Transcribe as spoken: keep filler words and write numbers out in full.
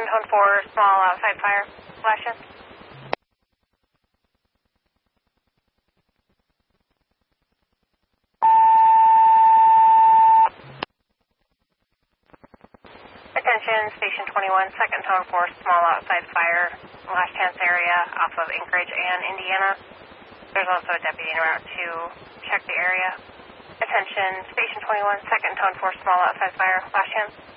Second tone four, small outside fire. Last chance. Attention, Station twenty-one, second tone four, small outside fire. Last chance area off of Anchorage and Indiana. There's also a deputy en route to check the area. Attention, Station twenty-one, second tone four, small outside fire. Last chance.